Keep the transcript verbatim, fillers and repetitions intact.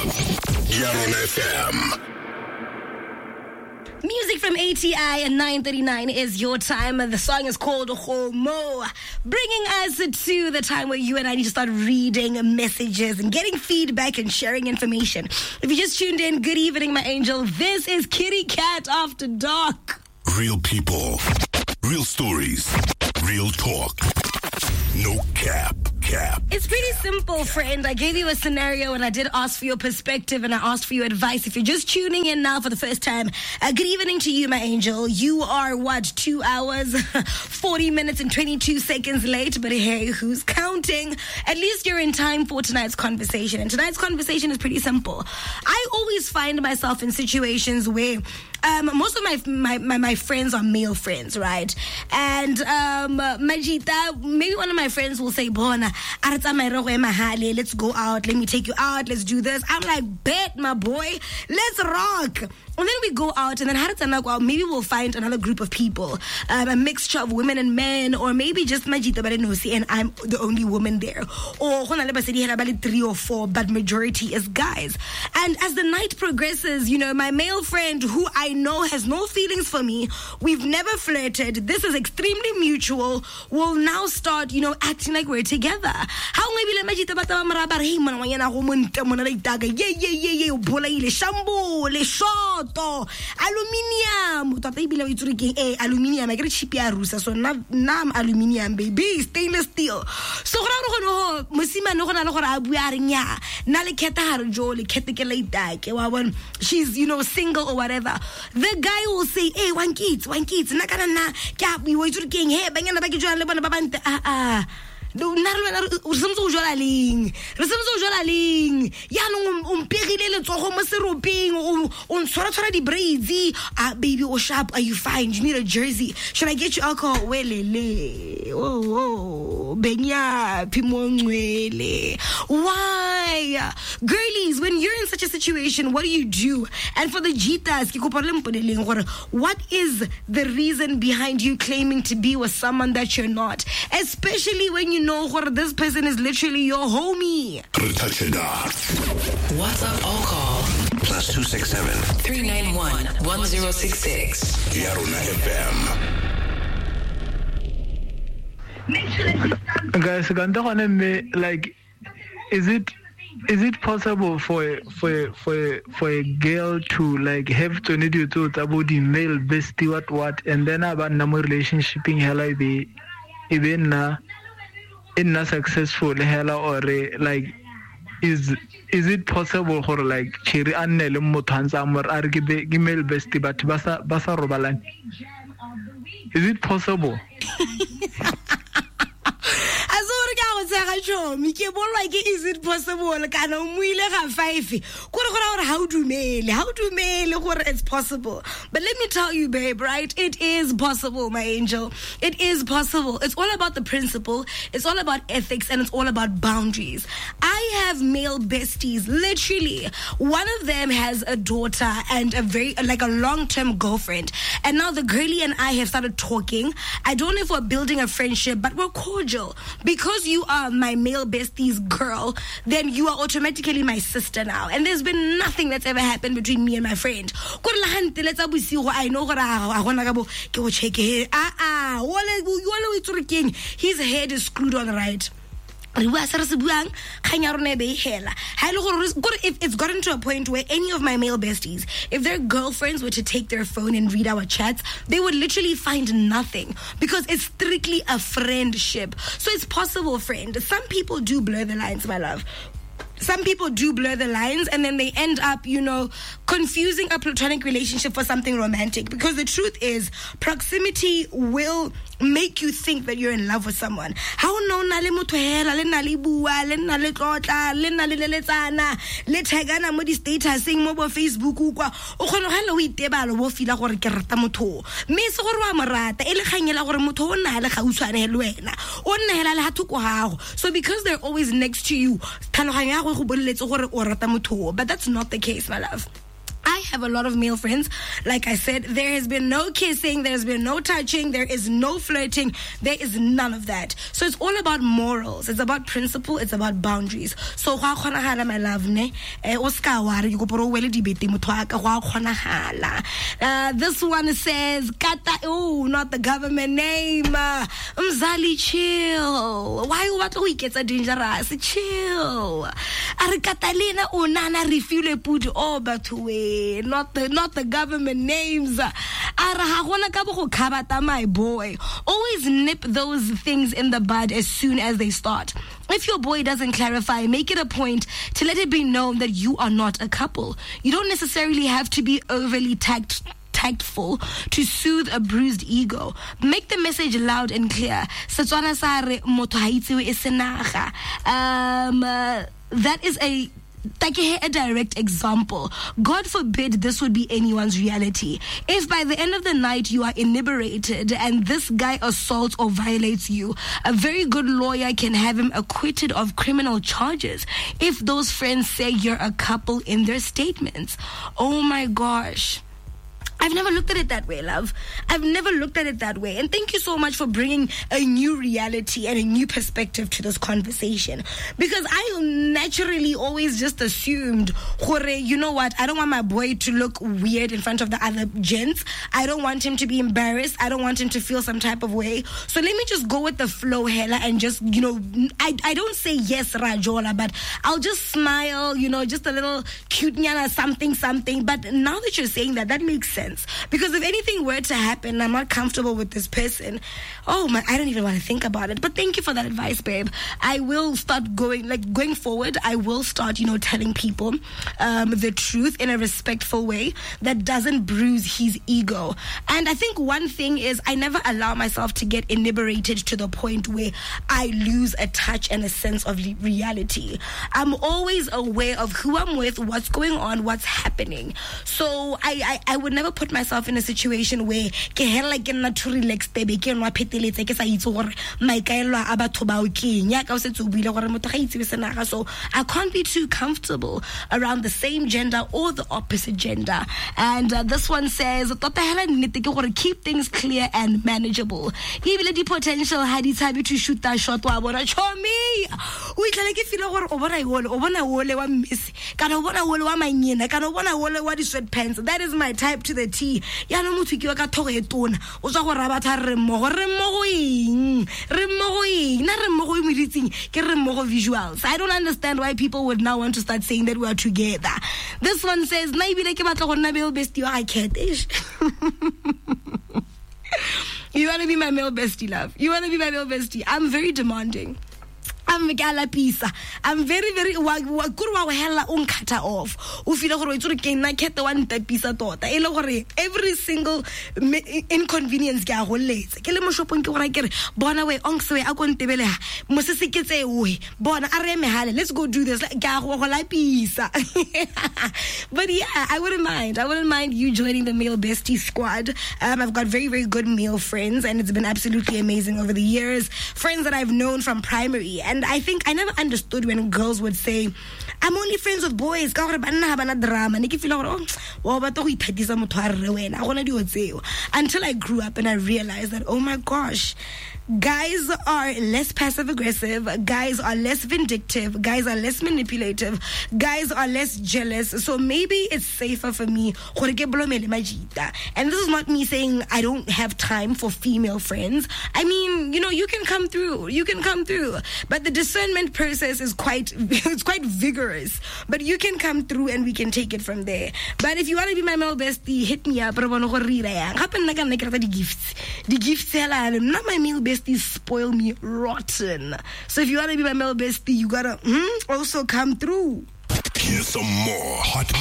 Yarona F M. Music from A T I and nine thirty-nine is your time. The song is called Homo, bringing us to the time where you and I need to start reading messages and getting feedback and sharing information. If you just tuned in, good evening, my angel. This is Kitty Cat After Dark. Real people, real stories, real talk. No cap, cap. It's pretty simple, friend. I gave you a scenario and I did ask for your perspective and I asked for your advice. If you're just tuning in now for the first time, uh, good evening to you, my angel. You are, what, two hours, forty minutes and twenty-two seconds late, but hey, who's counting? At least you're in time for tonight's conversation. And tonight's conversation is pretty simple. I always find myself in situations where Um, most of my, my my my friends are male friends, right? And um, Majita, maybe one of my friends will say, "Bona, let's go out. Let me take you out. Let's do this." I'm like, "Bet, my boy, let's rock." And then we go out, and then maybe we'll find another group of people, um, a mixture of women and men, or maybe just Majita Barenosi, and I'm the only woman there. Or three or four, but majority is guys. And as the night progresses, you know, my male friend, who I know has no feelings for me, we've never flirted, this is extremely mutual, will now start, you know, acting like we're together. How maybe le Majita bata maraba re mana wanyana go monta mona le taga ye ye ye ye bola ile shambo le shot aluminium tota ibile o itsure ke eh aluminium I get cheap ya rusa so na nam aluminium baby stainless steel so go ra go no mosima no go na le gore a bua re nya na le kheta ha re jo le khete ke le itake wa bona she's you know single or whatever. The guy will say hey one kids one kids na kana na ke a bua itsure ke he banyana ba ke jwa le bona ba bante ah ah no na re re se motho o jola leng re se motho o jola leng ya no o mpegile le tsogo mo seropeng o ntshwara tshwara di braids ah baby o sharp are you fine you need a jersey should I get you alcohol welele oh oh benya pimongwele why girlies when you're in such a situation what do you do? And for the jitas ke kopa le mpoleleng gore what is the reason behind you claiming to be with someone that you're not, especially when you know what this person is literally your homie. WhatsApp or call plus two six seven three nine one one zero six six. Yarona F M. Guys, like, is it is it possible for for for for a girl to like have to need you to about the male bestie what what and then about number relationshiping hella be even na in not successful hella or like is is it possible for like chiri annele motho antsa amor a re ke male bestie but basa basa robalane? Is it possible? Is it possible? Kana umuile ga five. Kore gore how do mele? How do mele gore it's possible? But let me tell you, babe, right? It is possible, my angel. It is possible. It's all about the principle. It's all about ethics, and it's all about boundaries. I have male besties. Literally, one of them has a daughter and a very like a long-term girlfriend. And now the girlie and I have started talking. I don't know if we're building a friendship, but we're cordial because you are my male bestie's girl, then you are automatically my sister now. And there's been nothing that's ever happened between me and my friend. I know his head is screwed on right. If it's gotten to a point where any of my male besties, if their girlfriends were to take their phone and read our chats, they would literally find nothing because it's strictly a friendship. So it's possible, friend. Some people do blur the lines, my love. Some people do blur the lines and then they end up, you know, confusing a platonic relationship for something romantic. Because the truth is, proximity will make you think that you're in love with someone. How no na le motho hela le na le bua le na le tlotla le na le leletsana le tagana mo di statusing mo bo Facebook kwa o khona hela o itebalo bo fila gore ke rata motho me se gore wa morata e le khanyela gore motho o na le gautshwane le wena o nna hela le hathuko hago. So because they're always next to you, tlhaloganya go go boleletse gore o rata motho, but that's not the case, my love. I have a lot of male friends. Like I said, there has been no kissing, there's been no touching, there is no flirting, there is none of that. So it's all about morals, it's about principle, it's about boundaries. So my love, ne uh, this one says, Kata, oh, not the government name. Uh, Mzali, chill. Why you want to get a dangerous? Chill. Are Catalina unana refuel put over to way. Not the not the government names. Are my boy. Always nip those things in the bud as soon as they start. If your boy doesn't clarify, make it a point to let it be known that you are not a couple. You don't necessarily have to be overly tact tactful to soothe a bruised ego. Make the message loud and clear. Um, uh, that is a a direct example. God forbid this would be anyone's reality. If by the end of the night you are inebriated and this guy assaults or violates you, a very good lawyer can have him acquitted of criminal charges if those friends say you're a couple in their statements. Oh my gosh. I've never looked at it that way, love. I've never looked at it that way. And thank you so much for bringing a new reality and a new perspective to this conversation. Because I naturally always just assumed, you know what, I don't want my boy to look weird in front of the other gents. I don't want him to be embarrassed. I don't want him to feel some type of way. So let me just go with the flow, Hella, and just, you know, I, I don't say yes, Rajola, but I'll just smile, you know, just a little cute nyana, something, something. But now that you're saying that, that makes sense. Because if anything were to happen and I'm not comfortable with this person, oh my, I don't even want to think about it. But thank you for that advice, babe. I will start going, like going forward, I will start, you know, telling people um, the truth in a respectful way that doesn't bruise his ego. And I think one thing is I never allow myself to get inebriated to the point where I lose a touch and a sense of reality. I'm always aware of who I'm with, what's going on, what's happening. So I, I, I would never put myself in a situation where ke hela ke nna too relaxed be ke nwa pheteletse ke sa itse gore maikaelo a batho ba o kenya ka o setse o buile gore motho ga itse senaga. So I can't be too comfortable around the same gender or the opposite gender. And uh, this one says tota hela nnete ke gore keep things clear and manageable. Ebile di potential ha di tshabe to shoot that shot wa bona chomi o itlale ke feel gore o bona yole o bona wole wa Messi kana o bona wole wa manyena kana o bona wole wa di sweatpants. That is my type to the T. Ya no motho ke wa ka thogo e tona o tswa go rabatha re mmogo re mmogo eng re mmogo eng na re mmogo e meditsing ke re mmogo visuals. I don't understand why people would now want to start saying that we are together. This one says na ibile ke batla go nna male bestie wa Ketish. You want to be my male bestie, love? You want to be my male bestie? I'm very demanding. I'm gala pisa. I'm very very wa wa kurwa wa hella on cut off. O feel gore itse ke nna kete wa nta pisa tota. E le gore every single inconvenience ga go letse. Ke le mo shopong ke gore ke re bona we ongswe a go ntebele mo se se ke tse we. Bona a re mehale. Let's go do this. Ga go go la pisa. But yeah, I wouldn't mind. I wouldn't mind you joining the male bestie squad. Um, I've got very very good male friends and it's been absolutely amazing over the years. Friends that I've known from primary. And I think I never understood when girls would say, I'm only friends with boys. Until I grew up and I realized that, oh my gosh, guys are less passive aggressive, guys are less vindictive, guys are less manipulative, guys are less jealous. So maybe it's safer for me. And this is not me saying I don't have time for female friends. I mean, you know, you can come through, you can come through, but the discernment process is quite it's quite vigorous. But you can come through and we can take it from there. But if you want to be my male bestie, hit me up. The gifts, the gifts, not my male bestie spoil me rotten. So if you want to be my male bestie, you gotta hmm, also come through. Here's some more hot